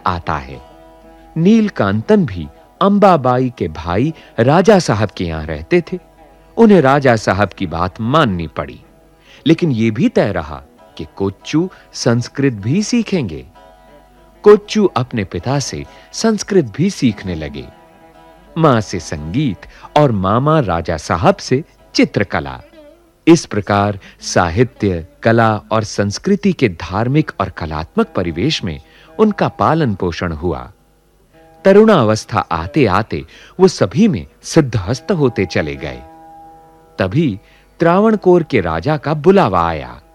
आता है। नीलकांतन भी अंबाबाई के भाई राजा साहब के यहां रहते थे। उन्हें राजा साहब की बात माननी पड़ी, लेकिन यह भी तय रहा कि कोच्चू संस्कृत भी सीखेंगे। कोच्चू अपने पिता से संस्कृत भी सीखने लगे, मां से संगीत और मामा राजा साहब से चित्रकला। इस प्रकार साहित्य, कला और संस्कृति के धार्मिक और कलात्मक परिवेश में उनका पालन पोषण हुआ। तरुणावस्था आते-आते वो सभी में सिद्धहस्त होते चले गए। तभी त्रावणकोर के राजा का बुलावा आया।